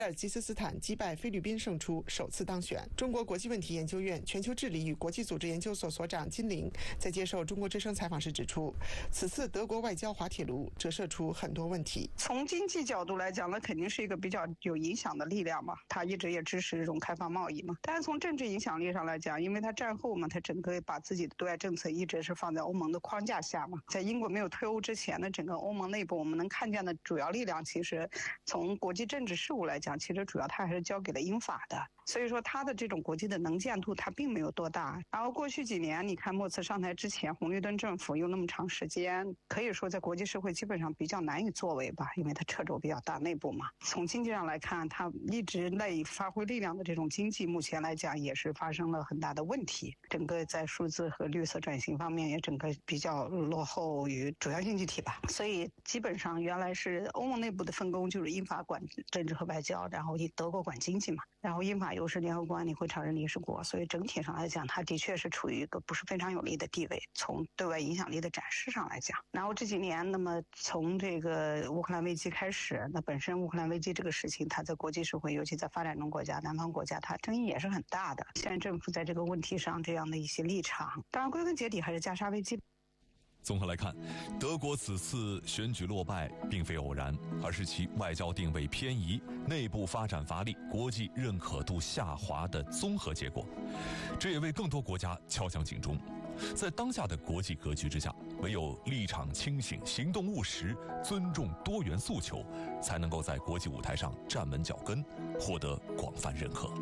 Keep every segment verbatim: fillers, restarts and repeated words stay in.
尔吉斯斯坦击败菲律宾胜出，首次当选。中国国际问题研究院全球治理与国际组织研究所所长金玲在接受中国之声采访时指出，此次德国外交滑铁卢折射出很多问题。 从经济角度来讲，那肯定是一个比较有影响的力量嘛，他一直也支持这种开放贸易嘛。但是从政治影响力上来讲，因为他战后嘛，他整个把自己的对外政策一直是放在欧盟的框架下嘛。在英国没有退欧之前的整个欧盟内部，我们能看见的主要力量，其实从国际政治事务来讲，其实主要他还是交给了英法的。所以说他的这种国际的能见度他并没有多大。然后过去几年你看莫茨上台之前，红绿灯政府有那么长时间，可以说在国际社会基本上比较难以作为吧，因为他掣肘比较大，内部嘛。从经济上来看，他一直赖以发挥力量的这种经济目前来讲也是发生了很大的问题，整个在数字和绿色转型方面也整个比较落后于主要经济体吧。所以基本上原来是欧盟内部的分工就是英法管政治和外交，然后德国管经济嘛，然后英法又是联合国安理会常任理事国，所以整体上来讲它的确是处于一个不是非常有利的地位，从对外影响力的展示上来讲。然后这几年那么从这个乌克兰危机开始，那本身乌克兰危机这个事情它在国际社会尤其在发展中国家南方国家它争议也是很大的，现在政府在这个问题上这样的一些立场，当然归根结底还是加沙危机。 综合来看，德国此次选举落败并非偶然，而是其外交定位偏移、内部发展乏力、国际认可度下滑的综合结果。这也为更多国家敲响警钟。在当下的国际格局之下，唯有立场清醒、行动务实、尊重多元诉求，才能够在国际舞台上站稳脚跟，获得广泛认可。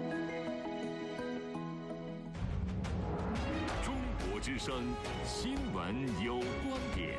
之声新闻有观点。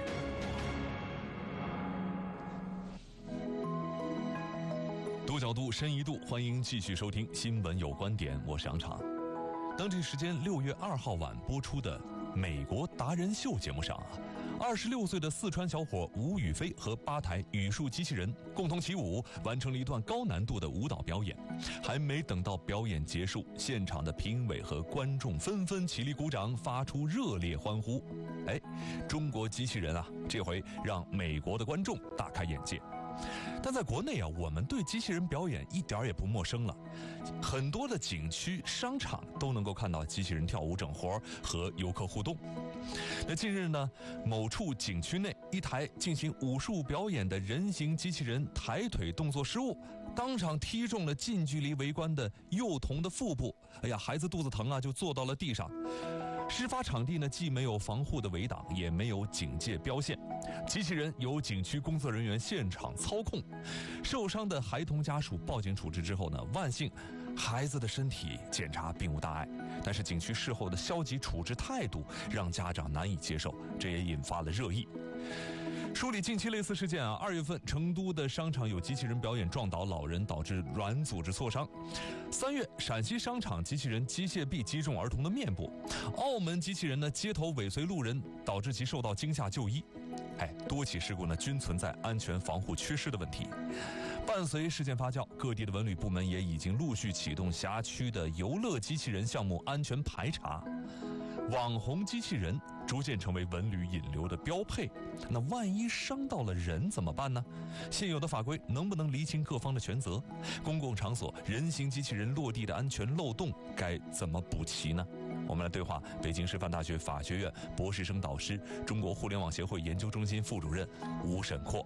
多角度深一度，欢迎继续收听新闻有观点，我是杨常。当地时间六月二号晚播出的美国达人秀节目上啊，二十六岁的四川小伙吴宇飞和八台语数机器人共同起舞，完成了一段高难度的舞蹈表演。还没等到表演结束，现场的评委和观众纷纷起立鼓掌，发出热烈欢呼。哎，中国机器人啊，这回让美国的观众大开眼界。但在国内啊，我们对机器人表演一点也不陌生了，很多的景区、商场都能够看到机器人跳舞整活和游客互动。那近日呢，某处景区内一台进行武术表演的人形机器人抬腿动作失误，当场踢中了近距离围观的幼童的腹部，哎呀，孩子肚子疼啊，就坐到了地上。事发场地呢，既没有防护的围挡，也没有警戒标线，机器人由景区工作人员现场操控。受伤的孩童家属报警处置之后呢，万幸孩子的身体检查并无大碍，但是景区事后的消极处置态度让家长难以接受，这也引发了热议。梳理近期类似事件啊，二月份成都的商场有机器人表演撞倒老人，导致软组织挫伤。三月，陕西商场机器人机械臂击中儿童的面部。澳门机器人呢街头尾随路人，导致其受到惊吓就医。哎，多起事故呢均存在安全防护缺失的问题。伴随事件发酵，各地的文旅部门也已经陆续启动辖区的游乐机器人项目安全排查。网红机器人逐渐成为文旅引流的标配，那万一伤到了人怎么办呢？现有的法规能不能厘清各方的权责？公共场所人形机器人落地的安全漏洞该怎么补齐呢？我们来对话北京师范大学法学院博士生导师、中国互联网协会研究中心副主任吴沈阔。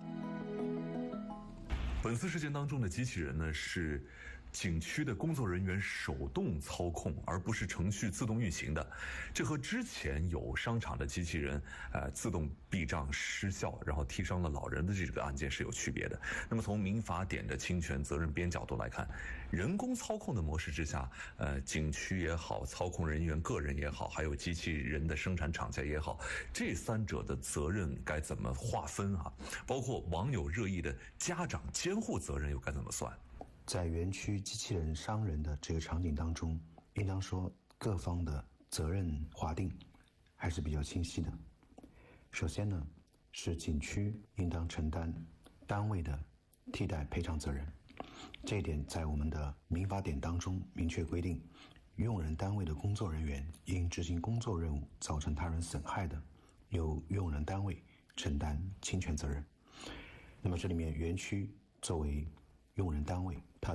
本次事件当中的机器人呢，是景区的工作人员手动操控，而不是程序自动运行的。这和之前有商场的机器人呃自动避障失效，然后踢伤了老人的这个案件是有区别的。那么从民法典的侵权责任编角度来看，人工操控的模式之下，呃景区也好，操控人员个人也好，还有机器人的生产厂家也好，这三者的责任该怎么划分啊？包括网友热议的家长监护责任又该怎么算？ 在园区机器人伤人的这个场景当中，应当说各方的责任划定还是比较清晰的。首先呢，是景区应当承担单位的替代赔偿责任，这一点在我们的民法典当中明确规定，用人单位的工作人员因执行工作任务造成他人损害的，由用人单位承担侵权责任。那么这里面园区作为用人单位，它